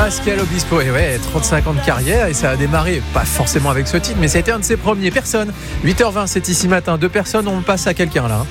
Pascal Obispo, et ouais, 35 ans de carrière et ça a démarré, pas forcément avec ce titre, mais ça a été un de ses premiers. Personne. 8h20, c'est ici matin. 2 personnes, on passe à quelqu'un là.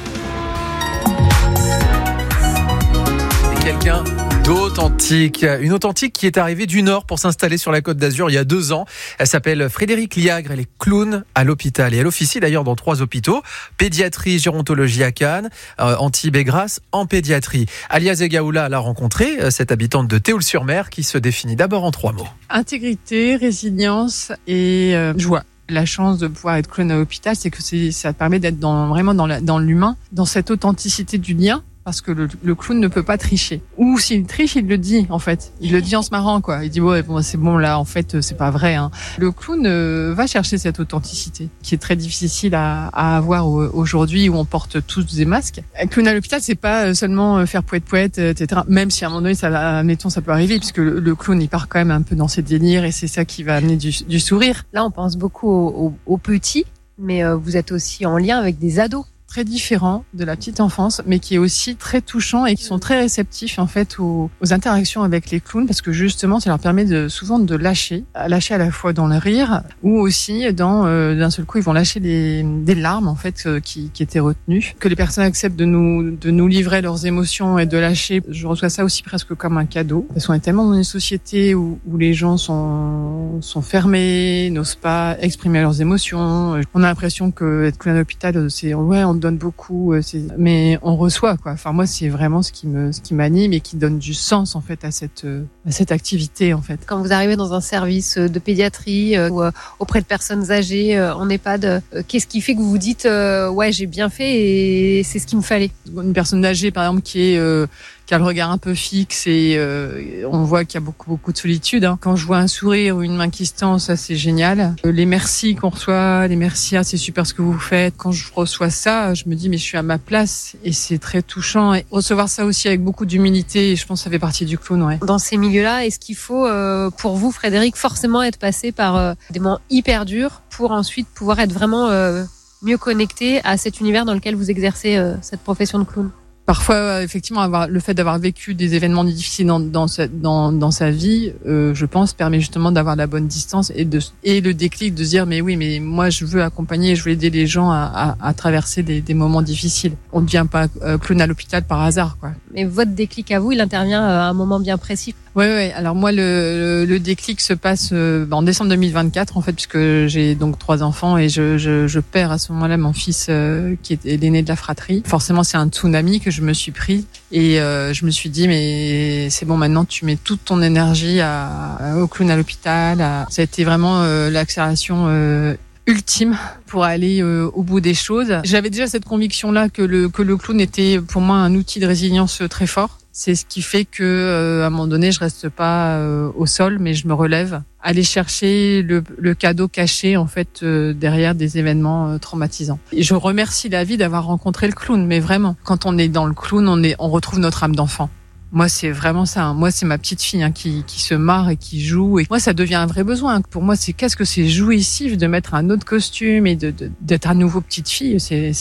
Et quelqu'un d'authentique. Une authentique qui est arrivée du Nord pour s'installer sur la Côte d'Azur il y a 2 ans. Elle s'appelle Frédérique Liagre. Elle est clown à l'hôpital et elle officie d'ailleurs dans 3 hôpitaux. Pédiatrie, gérontologie à Cannes, Antibes et Grasse en pédiatrie. Alia Zegaoula l'a rencontrée, cette habitante de Théoul-sur-Mer qui se définit d'abord en 3 mots. Intégrité, résilience et joie. La chance de pouvoir être clown à l'hôpital, c'est que ça permet d'être vraiment dans l'humain, dans cette authenticité du lien. Parce que le clown ne peut pas tricher. Ou s'il triche, il le dit, en fait. Il le dit en se marrant, quoi. Il dit, ouais, bon, c'est bon, là, en fait, c'est pas vrai, hein. Le clown va chercher cette authenticité, qui est très difficile à avoir aujourd'hui, où on porte tous des masques. Un clown à l'hôpital, c'est pas seulement faire poète, etc. Même si à un moment donné, admettons, ça peut arriver, puisque le clown, il part quand même un peu dans ses délires, et c'est ça qui va amener du sourire. Là, on pense beaucoup aux petits, mais vous êtes aussi en lien avec des ados. Très différent de la petite enfance, mais qui est aussi très touchant et qui sont très réceptifs en fait aux interactions avec les clowns, parce que justement ça leur permet souvent de lâcher à la fois dans le rire ou aussi d'un seul coup ils vont lâcher des larmes en fait qui étaient retenues, que les personnes acceptent de nous livrer leurs émotions et de lâcher. Je reçois ça aussi presque comme un cadeau, parce qu'on est tellement dans une société où les gens sont fermés, n'osent pas exprimer leurs émotions. On a l'impression que être clown à l'hôpital, c'est ouais, on donne beaucoup, mais on reçoit, quoi. Enfin, moi, c'est vraiment ce qui m'anime et qui donne du sens en fait à cette activité en fait. Quand vous arrivez dans un service de pédiatrie ou auprès de personnes âgées en EHPAD, qu'est-ce qui fait que vous vous dites ouais, j'ai bien fait et c'est ce qu'il me fallait? Une personne âgée, par exemple, qui a le regard un peu fixe et on voit qu'il y a beaucoup de solitude. Hein. Quand je vois un sourire ou une main qui se tend, ça c'est génial. Les merci qu'on reçoit, les merci, c'est super ce que vous faites. Quand je reçois ça, je me dis mais je suis à ma place et c'est très touchant. Et recevoir ça aussi avec beaucoup d'humilité, je pense que ça fait partie du clown. Ouais. Dans ces milieux-là, est-ce qu'il faut pour vous, Frédérique, forcément être passé par des moments hyper durs pour ensuite pouvoir être vraiment mieux connecté à cet univers dans lequel vous exercez cette profession de clown? Parfois, effectivement, le fait d'avoir vécu des événements difficiles dans sa vie, je pense, permet justement d'avoir la bonne distance et le déclic de se dire mais oui, mais moi je veux accompagner, je veux aider les gens à traverser des moments difficiles. On ne devient pas clown à l'hôpital par hasard, quoi. Mais votre déclic à vous, il intervient à un moment bien précis. Ouais. Alors moi, le déclic se passe en décembre 2024, en fait, puisque j'ai donc 3 enfants et je perds à ce moment-là mon fils qui est l'aîné de la fratrie. Forcément, c'est un tsunami que je me suis pris et je me suis dit mais c'est bon, maintenant tu mets toute ton énergie au clown à l'hôpital. Ça a été vraiment l'accélération ultime pour aller au bout des choses. J'avais déjà cette conviction-là que le clown était pour moi un outil de résilience très fort. C'est ce qui fait que à un moment donné, je reste pas au sol, mais je me relève, aller chercher le cadeau caché en fait derrière des événements traumatisants. Et je remercie la vie d'avoir rencontré le clown, mais vraiment, quand on est dans le clown, on retrouve notre âme d'enfant. Moi, c'est vraiment ça. Hein. Moi, c'est ma petite fille qui se marre et qui joue. Et moi, ça devient un vrai besoin. Pour moi, qu'est-ce que c'est jouissif de mettre un autre costume et d'être à nouveau petite fille. C'est